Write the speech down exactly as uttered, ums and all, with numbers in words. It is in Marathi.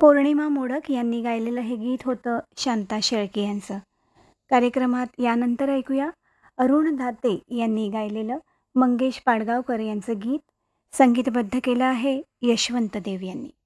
पौर्णिमा मोडक यांनी गायलेलं हे गीत होतं शांता शेळके यांचं. कार्यक्रमात यानंतर ऐकूया अरुण दाते यांनी गायलेलं मंगेश पाडगावकर यांचं गीत. संगीतबद्ध केलं आहे यशवंत देव यांनी.